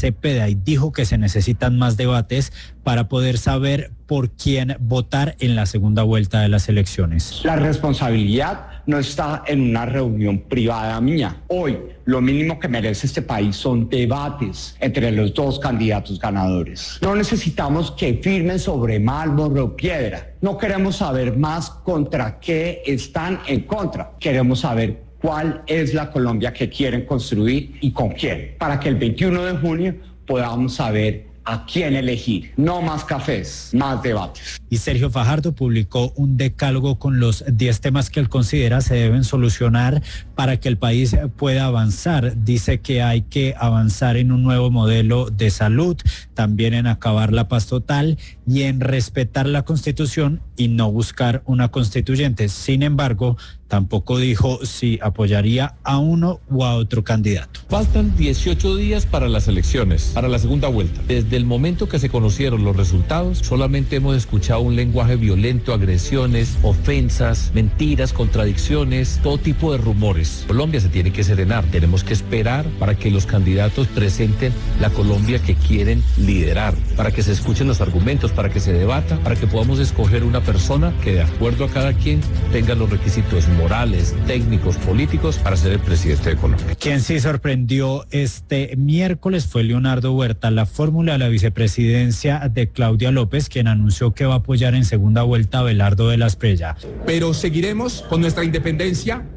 Cepeda y dijo que se necesitan más debates para poder saber por quién votar en la segunda vuelta de las elecciones. La responsabilidad no está en una reunión privada mía. Hoy, lo mínimo que merece este país son debates entre los dos candidatos ganadores. No necesitamos que firmen sobre mármol o piedra. No queremos saber más contra qué están en contra. Queremos saber cuál es la Colombia que quieren construir y con quién, para que el 21 de junio podamos saber a quién elegir. No más cafés, más debates. Y Sergio Fajardo publicó un decálogo con los 10 temas que él considera se deben solucionar para que el país pueda avanzar. Dice que hay que avanzar en un nuevo modelo de salud, también en acabar la paz total y en respetar la Constitución y no buscar una constituyente. Sin embargo, tampoco dijo si apoyaría a uno o a otro candidato. Faltan 18 días para las elecciones, para la segunda vuelta. Desde el momento que se conocieron los resultados, solamente hemos escuchado un lenguaje violento, agresiones, ofensas, mentiras, contradicciones, todo tipo de rumores. Colombia se tiene que serenar. Tenemos que esperar para que los candidatos presenten la Colombia que quieren liderar, para que se escuchen los argumentos, para que se debata, para que podamos escoger una persona que de acuerdo a cada quien tenga los requisitos morales, técnicos, políticos para ser el presidente de Colombia. Quien sí sorprendió este miércoles fue Leonardo Huerta, la fórmula de la vicepresidencia de Claudia López, quien anunció que va a apoyar en segunda vuelta a Abelardo de la Espriella. Pero seguiremos con nuestra independencia,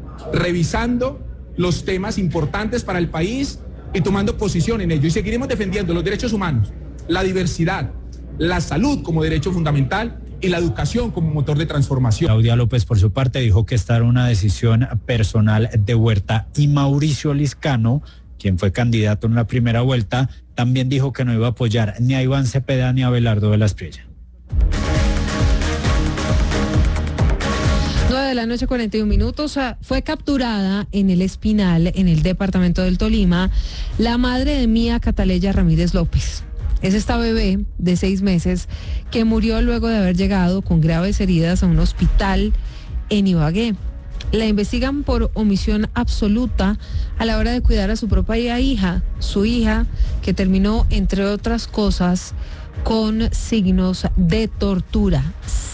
revisando los temas importantes para el país y tomando posición en ello. Y seguiremos defendiendo los derechos humanos, la diversidad, la salud como derecho fundamental y la educación como motor de transformación. Claudia López, por su parte, dijo que esta era una decisión personal de Huerta, y Mauricio Liscano, quien fue candidato en la primera vuelta, también dijo que no iba a apoyar ni a Iván Cepeda ni a Abelardo de la Espriella. 9:41 fue capturada en El Espinal, en el departamento del Tolima, la madre de Mía Cataleya Ramírez López. Es esta bebé de 6 meses que murió luego de haber llegado con graves heridas a un hospital en Ibagué. La investigan por omisión absoluta a la hora de cuidar a su propia hija, su hija, que terminó, entre otras cosas, con signos de tortura.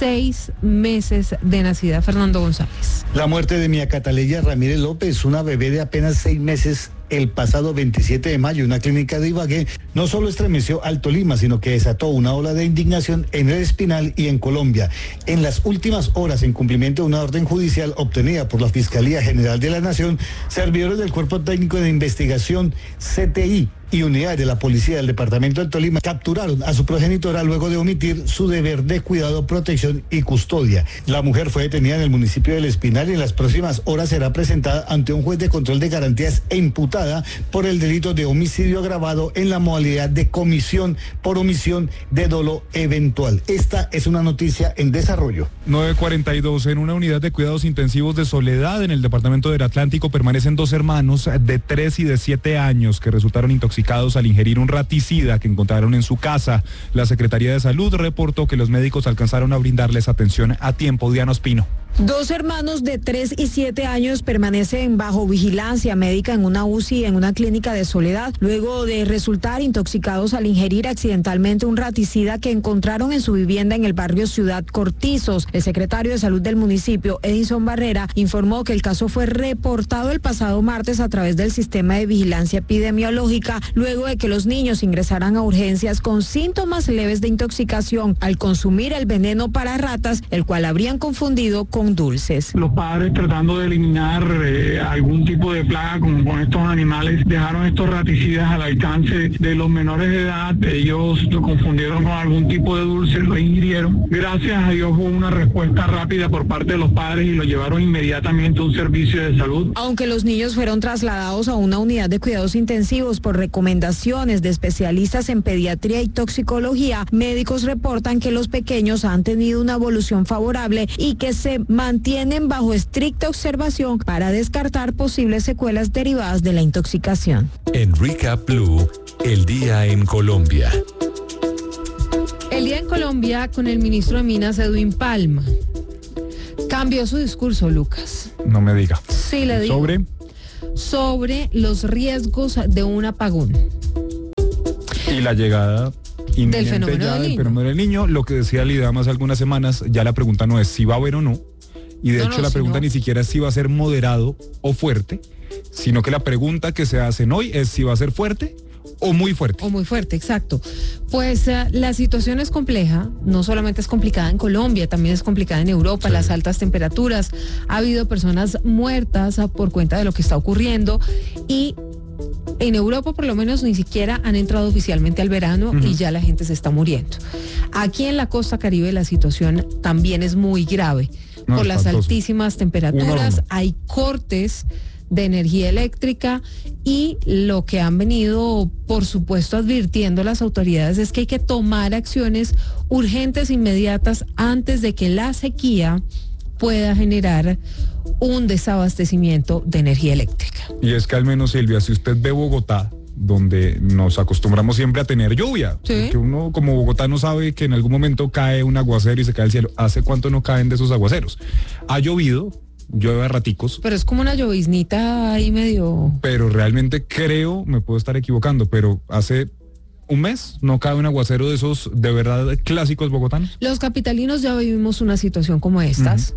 6 meses de nacida. Fernando González. La muerte de Mía Cataleya Ramírez López, una bebé de apenas 6 meses, el pasado 27 de mayo en una clínica de Ibagué, no solo estremeció al Tolima, sino que desató una ola de indignación en El Espinal y en Colombia. En las últimas horas, en cumplimiento de una orden judicial obtenida por la Fiscalía General de la Nación, servidores del Cuerpo Técnico de Investigación, CTI, y unidades de la policía del departamento del Tolima capturaron a su progenitora luego de omitir su deber de cuidado, protección y custodia. La mujer fue detenida en el municipio del Espinal y en las próximas horas será presentada ante un juez de control de garantías e imputada por el delito de homicidio agravado en la modalidad de comisión por omisión de dolo eventual. Esta es una noticia en desarrollo. 9:42, en una unidad de cuidados intensivos de Soledad en el departamento del Atlántico permanecen 2 hermanos de 3 y de 7 años que resultaron intoxicados al ingerir un raticida que encontraron en su casa. La Secretaría de Salud reportó que los médicos alcanzaron a brindarles atención a tiempo. Diana Ospino. 2 hermanos de 3 y 7 años permanecen bajo vigilancia médica en una UCI en una clínica de Soledad, luego de resultar intoxicados al ingerir accidentalmente un raticida que encontraron en su vivienda en el barrio Ciudad Cortizos. El secretario de Salud del municipio, Edison Barrera, informó que el caso fue reportado el pasado martes a través del sistema de vigilancia epidemiológica, luego de que los niños ingresaran a urgencias con síntomas leves de intoxicación al consumir el veneno para ratas, el cual habrían confundido con dulces. Los padres, tratando de eliminar algún tipo de plaga como con estos animales, dejaron estos raticidas al alcance de los menores de edad. Ellos lo confundieron con algún tipo de dulce, lo ingirieron. Gracias a Dios hubo una respuesta rápida por parte de los padres y lo llevaron inmediatamente a un servicio de salud. Aunque los niños fueron trasladados a una unidad de cuidados intensivos por recomendaciones de especialistas en pediatría y toxicología, médicos reportan que los pequeños han tenido una evolución favorable y que se mantienen bajo estricta observación para descartar posibles secuelas derivadas de la intoxicación. En Recap Blue, el día en Colombia. El día en Colombia con el ministro de Minas, Edwin Palma. Cambió su discurso, Lucas. No me diga. Sí, le digo. ¿Sobre? Sobre los riesgos de un apagón. Y la llegada del fenómeno del niño, lo que decía Lidama hace algunas semanas, ya la pregunta no es si va a haber o no, y de hecho la pregunta ni siquiera es si va a ser moderado o fuerte, sino que la pregunta que se hacen hoy es si va a ser fuerte o muy fuerte. O muy fuerte, exacto. Pues la situación es compleja, no solamente es complicada en Colombia, también es complicada en Europa, las altas temperaturas, ha habido personas muertas por cuenta de lo que está ocurriendo y en Europa por lo menos ni siquiera han entrado oficialmente al verano y ya la gente se está muriendo. Aquí en la costa Caribe la situación también es muy grave por las altísimas temperaturas, hay cortes de energía eléctrica y lo que han venido, por supuesto, advirtiendo las autoridades es que hay que tomar acciones urgentes, inmediatas, antes de que la sequía pueda generar un desabastecimiento de energía eléctrica. Y es que al menos, Silvia, si usted ve Bogotá, donde nos acostumbramos siempre a tener lluvia, porque uno como bogotano sabe que en algún momento cae un aguacero y se cae el cielo. ¿Hace cuánto no caen de esos aguaceros? Ha llovido, llueve a raticos. Pero es como una lloviznita ahí medio... Pero realmente creo, me puedo estar equivocando, pero hace un mes no cae un aguacero de esos de verdad clásicos bogotanos. Los capitalinos ya vivimos una situación como estas.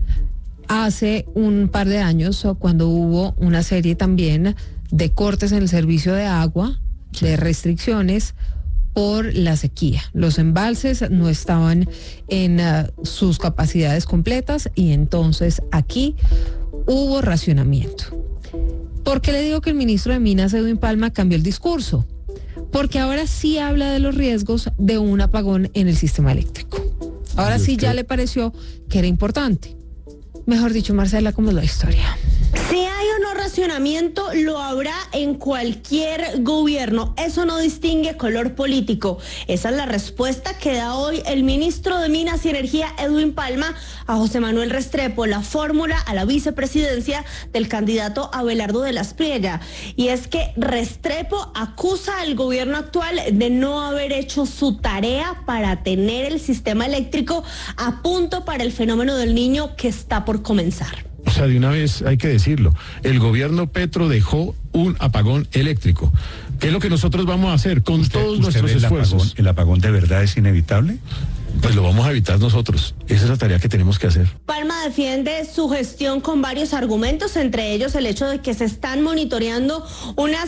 Hace un par de años, cuando hubo una serie también de cortes en el servicio de agua, de restricciones por la sequía. Los embalses no estaban en sus capacidades completas y entonces aquí hubo racionamiento. ¿Por qué le digo que el ministro de Minas, Edwin Palma, cambió el discurso? Porque ahora sí habla de los riesgos de un apagón en el sistema eléctrico. Ahora sí ya le pareció que era importante. Mejor dicho, Marcela, ¿cómo es la historia? Si hay o no racionamiento, lo habrá en cualquier gobierno. Eso no distingue color político. Esa es la respuesta que da hoy el ministro de Minas y Energía, Edwin Palma, a José Manuel Restrepo, la fórmula a la vicepresidencia del candidato Abelardo de la Espriella. Y es que Restrepo acusa al gobierno actual de no haber hecho su tarea para tener el sistema eléctrico a punto para el fenómeno del Niño que está por comenzar. O sea, de una vez hay que decirlo, el gobierno Petro dejó un apagón eléctrico. ¿Qué es lo que nosotros vamos a hacer con todos nuestros esfuerzos? ¿El apagón de verdad es inevitable? Pues lo vamos a evitar nosotros. Esa es la tarea que tenemos que hacer. Palma defiende su gestión con varios argumentos, entre ellos el hecho de que se están monitoreando unas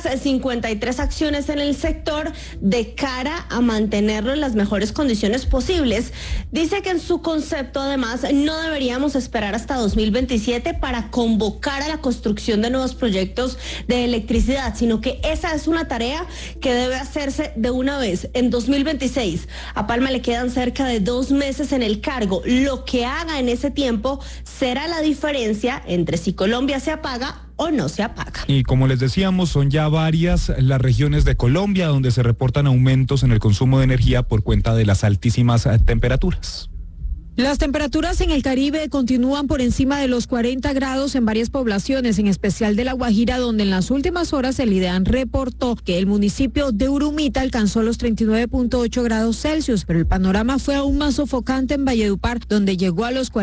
53 acciones en el sector de cara a mantenerlo en las mejores condiciones posibles. Dice que en su concepto, además, no deberíamos esperar hasta 2027 para convocar a la construcción de nuevos proyectos de electricidad, sino que esa es una tarea que debe hacerse de una vez, en 2026. A Palma le quedan cerca de 2 meses en el cargo. Lo que haga en ese tiempo será la diferencia entre si Colombia se apaga o no se apaga. Y como les decíamos, son ya varias las regiones de Colombia donde se reportan aumentos en el consumo de energía por cuenta de las altísimas temperaturas. Las temperaturas en el Caribe continúan por encima de los 40 grados en varias poblaciones, en especial de La Guajira, donde en las últimas horas el IDEAN reportó que el municipio de Urumita alcanzó los 39.8 grados Celsius, pero el panorama fue aún más sofocante en Valledupar, donde llegó a los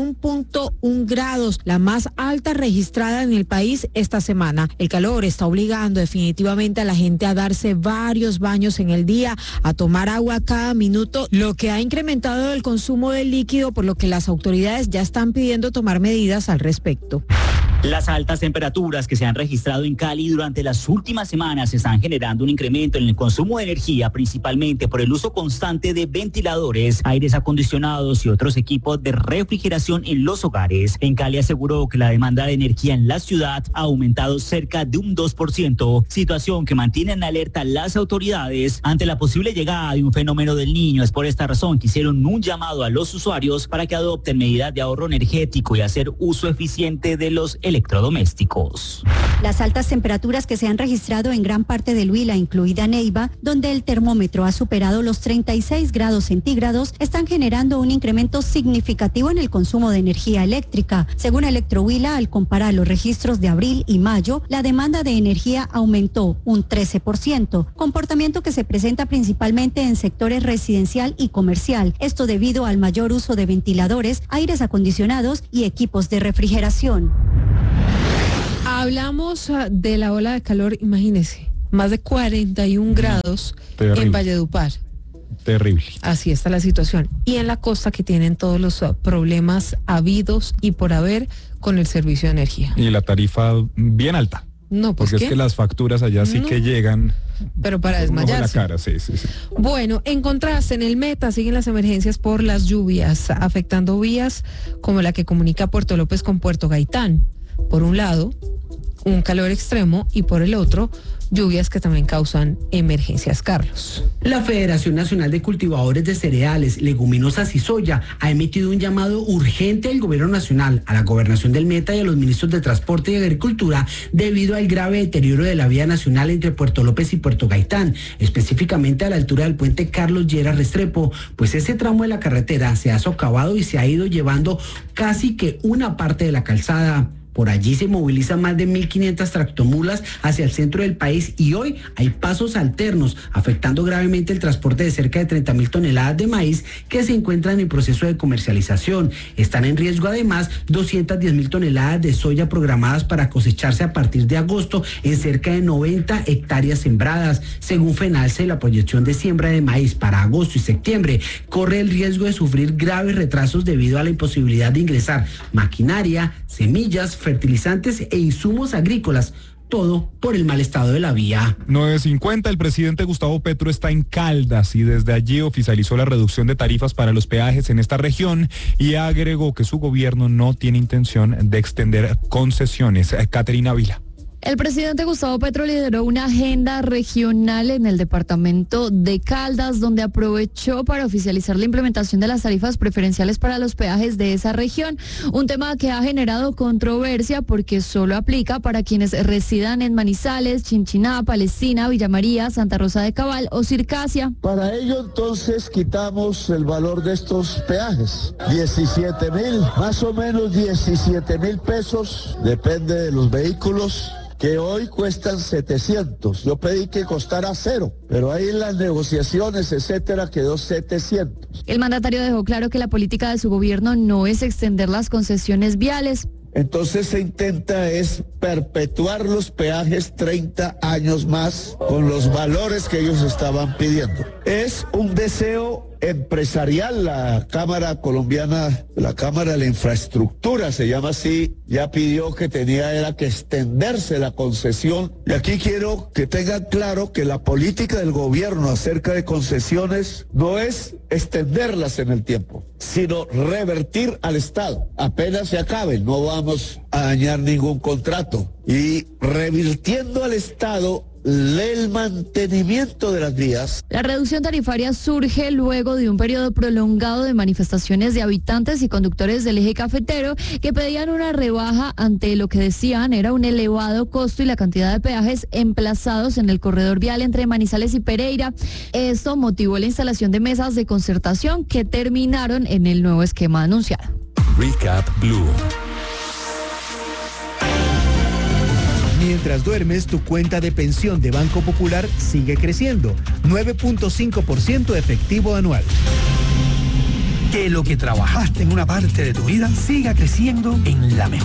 41.1 grados, la más alta registrada en el país esta semana. El calor está obligando definitivamente a la gente a darse varios baños en el día, a tomar agua cada minuto, lo que ha incrementado el consumo del líquido, por lo que las autoridades ya están pidiendo tomar medidas al respecto. Las altas temperaturas que se han registrado en Cali durante las últimas semanas están generando un incremento en el consumo de energía, principalmente por el uso constante de ventiladores, aires acondicionados y otros equipos de refrigeración en los hogares. En Cali aseguró que la demanda de energía en la ciudad ha aumentado cerca de un 2%, situación que mantiene en alerta las autoridades ante la posible llegada de un fenómeno del Niño. Es por esta razón que hicieron un llamado a los usuarios para que adopten medidas de ahorro energético y hacer uso eficiente de los electrodomésticos. Las altas temperaturas que se han registrado en gran parte del Huila, incluida Neiva, donde el termómetro ha superado los 36 grados centígrados, están generando un incremento significativo en el consumo de energía eléctrica. Según Electrohuila, al comparar los registros de abril y mayo, la demanda de energía aumentó un 13%, comportamiento que se presenta principalmente en sectores residencial y comercial, esto debido al mayor uso de ventiladores, aires acondicionados y equipos de refrigeración. Hablamos de la ola de calor, imagínese, Más de 41 grados Terrible. en Valledupar. Terrible. Así está la situación. Y en la costa, que tienen todos los problemas habidos y por haber con el servicio de energía. Y la tarifa bien alta. No, pues porque ¿qué? es que las facturas allá sí No. que llegan. Pero para desmayarse. La cara, sí. Bueno, en contraste, en el Meta siguen las emergencias por las lluvias, afectando vías como la que comunica Puerto López con Puerto Gaitán. Por un lado, un calor extremo, y por el otro, lluvias que también causan emergencias. Carlos. La Federación Nacional de Cultivadores de Cereales, Leguminosas y Soya ha emitido un llamado urgente al Gobierno Nacional, a la Gobernación del Meta y a los ministros de Transporte y Agricultura debido al grave deterioro de la vía nacional entre Puerto López y Puerto Gaitán, específicamente a la altura del puente Carlos Lleras Restrepo, pues ese tramo de la carretera se ha socavado y se ha ido llevando casi que una parte de la calzada. Por allí se movilizan más de 1.500 tractomulas hacia el centro del país y hoy hay pasos alternos, afectando gravemente el transporte de cerca de 30.000 toneladas de maíz que se encuentran en proceso de comercialización. Están en riesgo además 210.000 toneladas de soya programadas para cosecharse a partir de agosto en cerca de 90 hectáreas sembradas. Según FENALCE, la proyección de siembra de maíz para agosto y septiembre corre el riesgo de sufrir graves retrasos debido a la imposibilidad de ingresar maquinaria, semillas, fertilizantes e insumos agrícolas, todo por el mal estado de la vía. 9:50, el presidente Gustavo Petro está en Caldas y desde allí oficializó la reducción de tarifas para los peajes en esta región y agregó que su gobierno no tiene intención de extender concesiones. Caterina Vila. El presidente Gustavo Petro lideró una agenda regional en el departamento de Caldas, donde aprovechó para oficializar la implementación de las tarifas preferenciales para los peajes de esa región, un tema que ha generado controversia porque solo aplica para quienes residan en Manizales, Chinchiná, Palestina, Villa María, Santa Rosa de Cabal o Circasia. Para ello entonces quitamos el valor de estos peajes, 17.000, más o menos 17.000 pesos, depende de los vehículos, que hoy cuestan 700. Yo pedí que costara 0, pero ahí en las negociaciones, etcétera, quedó 700. El mandatario dejó claro que la política de su gobierno no es extender las concesiones viales. Entonces se intenta es perpetuar los peajes 30 años más con los valores que ellos estaban pidiendo. Es un deseo empresarial. La Cámara Colombiana, la Cámara de la Infraestructura, se llama así, ya pidió que era que extenderse la concesión. Y aquí quiero que tengan claro que la política del gobierno acerca de concesiones no es extenderlas en el tiempo, sino revertir al Estado. Apenas se acaben, no vamos a dañar ningún contrato. Y revirtiendo al Estado el mantenimiento de las vías. La reducción tarifaria surge luego de un periodo prolongado de manifestaciones de habitantes y conductores del eje cafetero que pedían una rebaja ante lo que decían era un elevado costo y la cantidad de peajes emplazados en el corredor vial entre Manizales y Pereira. Esto motivó la instalación de mesas de concertación que terminaron en el nuevo esquema anunciado. Recap Blue. Mientras duermes, tu cuenta de pensión de Banco Popular sigue creciendo, 9.5% efectivo anual. Que lo que trabajaste en una parte de tu vida siga creciendo en la mejor